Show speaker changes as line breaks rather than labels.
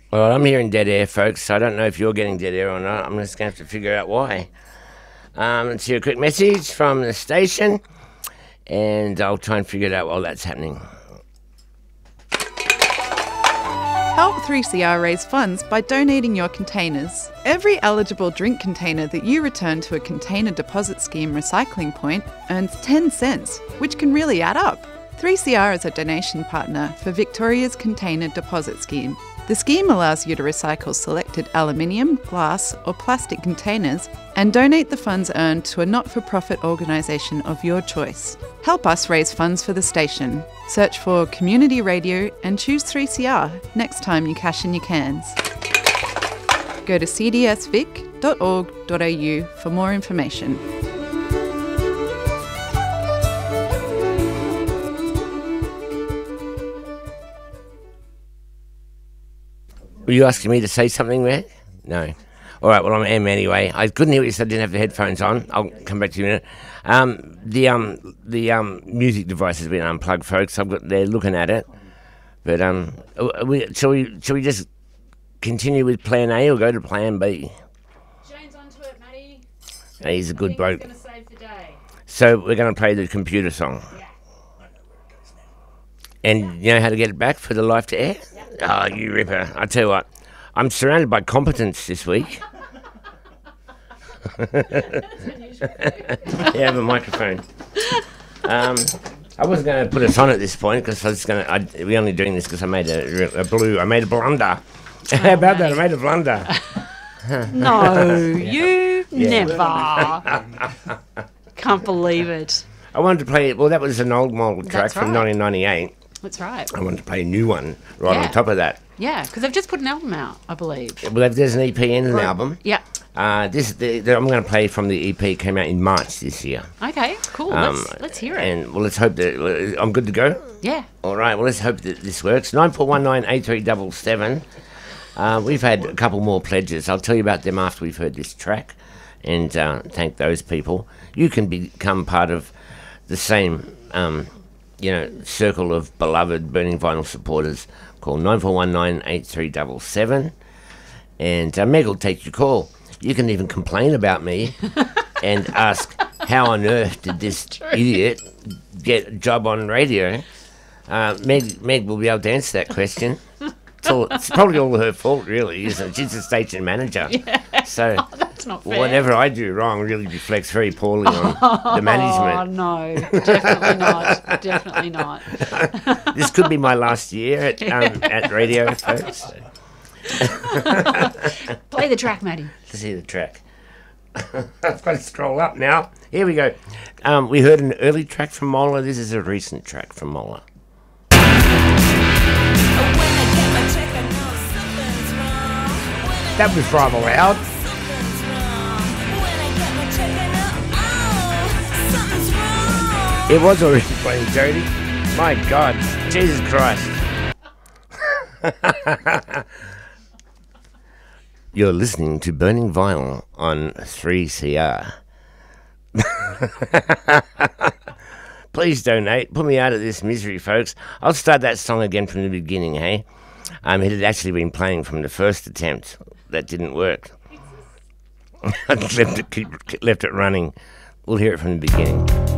Well, I'm hearing dead air, folks, so I don't know if you're getting dead air or not. I'm just going to have to figure out why. Let's hear a quick message from the station, and I'll try and figure it out while that's happening.
Help 3CR raise funds by donating your containers. Every eligible drink container that you return to a container deposit scheme recycling point earns 10 cents, which can really add up. 3CR is a donation partner for Victoria's Container Deposit Scheme. The scheme allows you to recycle selected aluminium, glass or plastic containers and donate the funds earned to a not-for-profit organisation of your choice. Help us raise funds for the station. Search for Community Radio and choose 3CR next time you cash in your cans. Go to cdsvic.org.au for more information.
Were you asking me to say something, Matt? No. All right, well, I am anyway. I couldn't hear what you said. I didn't have the headphones on. I'll come back to you in a minute. The music device has been unplugged, folks. They're looking at it. But shall we just continue with Plan A or go to Plan B?
Shane's onto it, Matty.
He's a good bloke.
He's going to save the day.
So we're going to play the computer song.
Yeah.
And you know how to get it back for the life to air? Oh, you ripper. I tell you what, I'm surrounded by competence this week. Yeah, I have a microphone. I wasn't going to put us on at this point because we're only doing this because I made a blunder. How about that? I made a blunder.
No, you never. Can't believe it.
I wanted to play, well, that was an old model track
That's
from
right.
1998.
That's right.
I wanted to play a new one right
Yeah.
on top of that.
Yeah, because they've just put an album out, I believe.
Well, there's an EP and an album.
Yeah.
I'm going to play from the EP, came out in March this year.
Okay, cool. Let's hear it.
And well, let's hope that I'm good to go.
Yeah.
All right. Well, let's hope that this works. 94198377. We've had a couple more pledges. I'll tell you about them after we've heard this track, and thank those people. You can become part of the same, circle of beloved Burning Vinyl supporters. Call 94198377, and Meg will take your call. You can even complain about me and ask, how on earth did this idiot get a job on radio? Meg will be able to answer that question. It's probably all her fault, really, isn't it? She's the station manager.
Yeah.
So
That's not fair.
whatever I do wrong really reflects very poorly on the management.
Oh, no. Definitely not. Definitely not.
This could be my last year at radio, folks.
Play the track, Matty.
Let's hear the track. I've got to scroll up now. Here we go. We heard an early track from Mola. This is a recent track from Mola. That was rather loud. It was already playing, Jody. My God. Jesus Christ. You're listening to Burning Vinyl on 3CR. Please donate. Put me out of this misery, folks. I'll start that song again from the beginning, hey? It had actually been playing from the first attempt. That didn't work. I left it running. We'll hear it from the beginning.